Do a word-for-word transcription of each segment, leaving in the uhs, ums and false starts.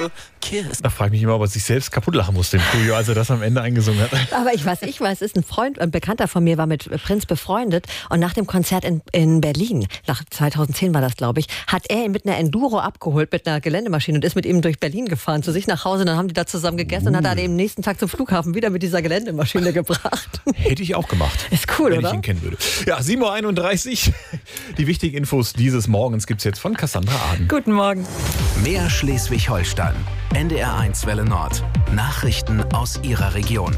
kiss. Da frage ich mich immer, ob er sich selbst kaputt lachen musste im Studio, als er das am Ende eingesungen hat. Aber ich weiß, ich weiß, ist ein Freund, ein Bekannter von mir war mit Prinz befreundet und nach dem Konzert in, in Berlin, nach zweitausendzehn war das, glaube ich, hat er ihn mit einer Enduro abgeholt, mit einer Geländemaschine und ist mit ihm durch Berlin gefahren, zu sich nach Hause. Dann haben die da zusammen gegessen uh. und hat er den nächsten Tag zum Flughafen wieder mit dieser Geländemaschine gebracht. Hätte ich auch gemacht. Ist cool, wenn oder? ich ihn kennen würde. Ja, sieben Uhr einunddreißig. Die wichtigen Infos dieses Morgens gibt es jetzt von Cassandra Aden. Guten Morgen. Mehr Schleswig-Holstein. N D R eins Welle Nord. Nachrichten aus Ihrer Region.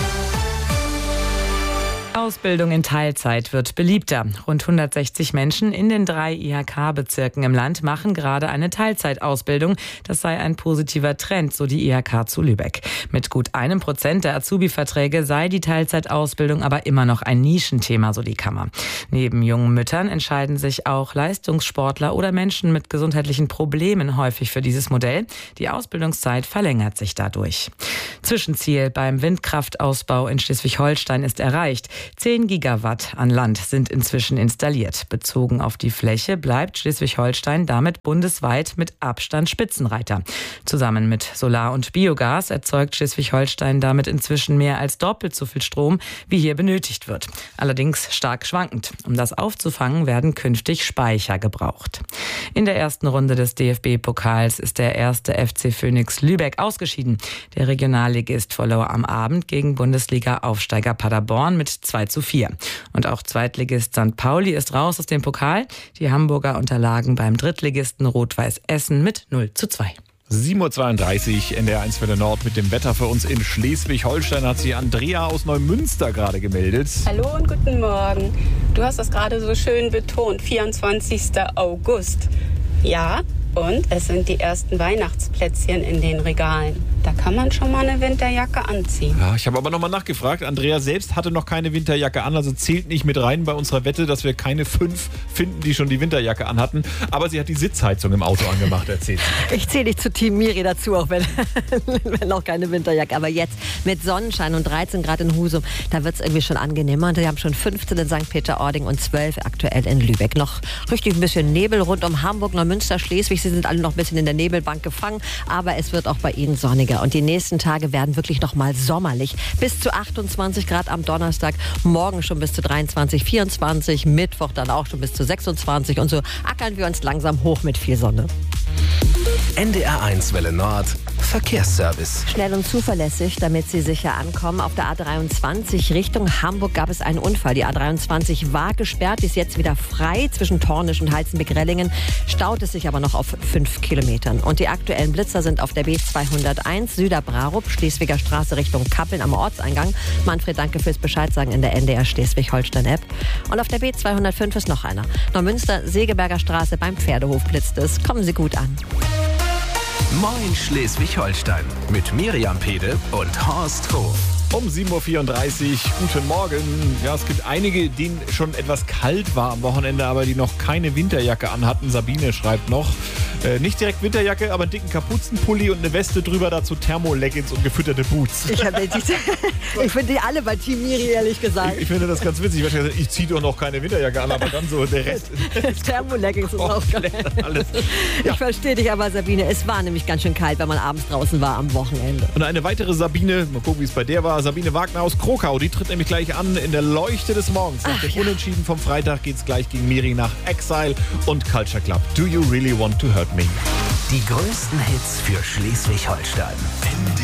Ausbildung in Teilzeit wird beliebter. Rund hundertsechzig Menschen in den drei I H K-Bezirken im Land machen gerade eine Teilzeitausbildung. Das sei ein positiver Trend, so die I H K zu Lübeck. Mit gut einem Prozent der Azubi-Verträge sei die Teilzeitausbildung aber immer noch ein Nischenthema, so die Kammer. Neben jungen Müttern entscheiden sich auch Leistungssportler oder Menschen mit gesundheitlichen Problemen häufig für dieses Modell. Die Ausbildungszeit verlängert sich dadurch. Zwischenziel beim Windkraftausbau in Schleswig-Holstein ist erreicht. zehn Gigawatt an Land sind inzwischen installiert. Bezogen auf die Fläche bleibt Schleswig-Holstein damit bundesweit mit Abstand Spitzenreiter. Zusammen mit Solar und Biogas erzeugt Schleswig-Holstein damit inzwischen mehr als doppelt so viel Strom, wie hier benötigt wird. Allerdings stark schwankend. Um das aufzufangen, werden künftig Speicher gebraucht. In der ersten Runde des D F B-Pokals ist der erste F C Phönix Lübeck ausgeschieden. Der Regionalligist verlor am Abend gegen Bundesliga-Aufsteiger Paderborn mit zwei zu vier. Und auch Zweitligist Sankt Pauli ist raus aus dem Pokal. Die Hamburger unterlagen beim Drittligisten Rot-Weiß Essen mit null zu zwei. sieben Uhr zweiunddreißig, N D R eins Welle Nord mit dem Wetter für uns in Schleswig-Holstein hat sich Andrea aus Neumünster gerade gemeldet. Hallo und guten Morgen. Du hast das gerade so schön betont, vierundzwanzigster August. Ja, und es sind die ersten Weihnachtsplätzchen in den Regalen. Da kann man schon mal eine Winterjacke anziehen. Ja, ich habe aber nochmal nachgefragt. Andrea selbst hatte noch keine Winterjacke an, also zählt nicht mit rein bei unserer Wette, dass wir keine fünf finden, die schon die Winterjacke anhatten. Aber sie hat die Sitzheizung im Auto angemacht, erzählt sie. Ich zähle dich zu Team Miri dazu, auch wenn, wenn noch keine Winterjacke. Aber jetzt mit Sonnenschein und dreizehn Grad in Husum, da wird es irgendwie schon angenehmer. Und wir haben schon fünfzehn in Sankt Peter-Ording und zwölf aktuell in Lübeck. Noch richtig ein bisschen Nebel rund um Hamburg, Neumünster, Schleswig. Sie sind alle noch ein bisschen in der Nebelbank gefangen. Aber es wird auch bei Ihnen sonniger. Und die nächsten Tage werden wirklich noch mal sommerlich. Bis zu achtundzwanzig Grad am Donnerstag. Morgen schon bis zu dreiundzwanzig, vierundzwanzig. Mittwoch dann auch schon bis zu sechsundzwanzig. Und so ackern wir uns langsam hoch mit viel Sonne. N D R eins Welle Nord. Verkehrsservice. Schnell und zuverlässig, damit Sie sicher ankommen. Auf der A dreiundzwanzig Richtung Hamburg gab es einen Unfall. Die A dreiundzwanzig war gesperrt, ist jetzt wieder frei. Zwischen Tornisch und Heizenbeck-Rellingen staut es sich aber noch auf fünf Kilometern. Und die aktuellen Blitzer sind auf der B zweihunderteins Süderbrarup, Schleswiger Straße Richtung Kappeln am Ortseingang. Manfred, danke fürs Bescheidsagen in der N D R Schleswig-Holstein-App. Und auf der B zweihundertfünf ist noch einer. Neumünster, Segeberger Straße beim Pferdehof blitzt es. Kommen Sie gut an. Moin Schleswig-Holstein mit Miriam Pede und Horst Hof. Um sieben Uhr vierunddreißig, guten Morgen. Ja, es gibt einige, denen schon etwas kalt war am Wochenende, aber die noch keine Winterjacke anhatten. Sabine schreibt noch, äh, nicht direkt Winterjacke, aber einen dicken Kapuzenpulli und eine Weste drüber, dazu Thermoleggings und gefütterte Boots. Ich, ich finde die alle bei Team Miri, ehrlich gesagt. Ich, ich finde das ganz witzig. Ich, ich ziehe doch noch keine Winterjacke an, aber dann so der Rest. Thermoleggings ist auch geil. Alles. Ja. Ich verstehe dich aber, Sabine. Es war nämlich ganz schön kalt, wenn man abends draußen war am Wochenende. Und eine weitere Sabine, mal gucken, wie es bei der war. Sabine Wagner aus Krokau, die tritt nämlich gleich an in der Leuchte des Morgens. Nach Ach, dem ja. Unentschieden vom Freitag geht's gleich gegen Miri nach Exile und Culture Club. Do you really want to hurt me? Die größten Hits für Schleswig-Holstein.